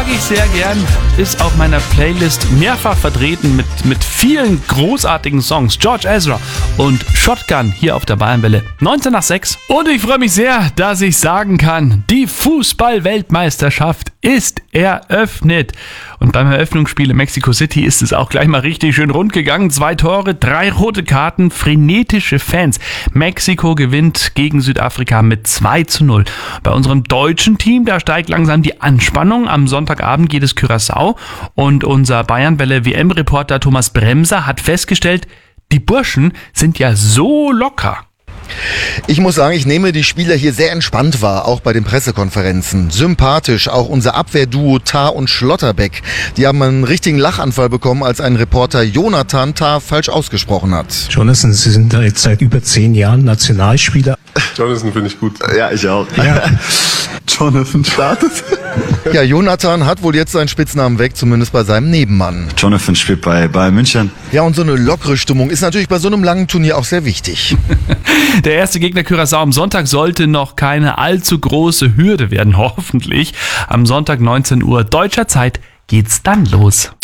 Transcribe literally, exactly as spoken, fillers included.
mag ich sehr gern, ist auf meiner Playlist mehrfach vertreten mit, mit vielen großartigen Songs. George Ezra und Shotgun hier auf der Bayernwelle, neunzehn nach sechs. Und ich freue mich sehr, dass ich sagen kann, die Fußball-Weltmeisterschaft ist eröffnet. Und beim Eröffnungsspiel in Mexico City ist es auch gleich mal richtig schön rund gegangen. Zwei Tore, drei rote Karten, frenetische Fans. Mexiko gewinnt gegen Südafrika mit zwei zu null. Bei unserem deutschen Team, da steigt langsam die Anspannung. Am Sonntagabend geht es Curaçao und unser Bayernwelle-W M-Reporter Thomas Bremser hat festgestellt, die Burschen sind ja so locker. Ich muss sagen, ich nehme die Spieler hier sehr entspannt wahr, auch bei den Pressekonferenzen. Sympathisch, auch unser Abwehrduo Tah und Schlotterbeck. Die haben einen richtigen Lachanfall bekommen, als ein Reporter Jonathan Tah falsch ausgesprochen hat. Jonathan, Sie sind da jetzt seit über zehn Jahren Nationalspieler. Jonathan finde ich gut. Ja, ich auch. Ja. Jonathan startet. Ja, Jonathan hat wohl jetzt seinen Spitznamen weg, zumindest bei seinem Nebenmann. Jonathan spielt bei Bayern München. Ja, und so eine lockere Stimmung ist natürlich bei so einem langen Turnier auch sehr wichtig. Der erste Gegner Curaçao am Sonntag sollte noch keine allzu große Hürde werden, hoffentlich. Am Sonntag neunzehn Uhr deutscher Zeit geht's dann los.